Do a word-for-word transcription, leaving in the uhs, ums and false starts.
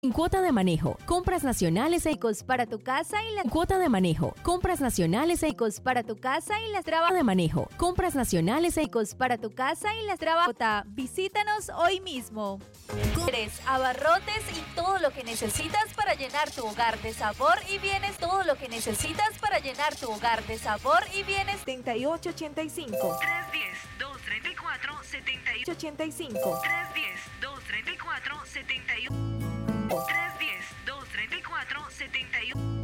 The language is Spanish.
En cuota de manejo, compras nacionales e Ecos para tu casa y la cuota de manejo, compras nacionales e Ecos para tu casa y las traba de manejo, compras nacionales e Ecos para tu casa y las trabajota. Visítanos hoy mismo. Tres abarrotes y todo lo que necesitas para llenar tu hogar de sabor y bienes. Todo lo que necesitas para llenar tu hogar de sabor y bienes. setenta y ocho ochenta y cinco. tres diez, dos treinta y cuatro, setenta y ocho ochenta y cinco. tres diez, dos treinta y cuatro, setenta y uno tres diez, dos treinta y cuatro, setenta y uno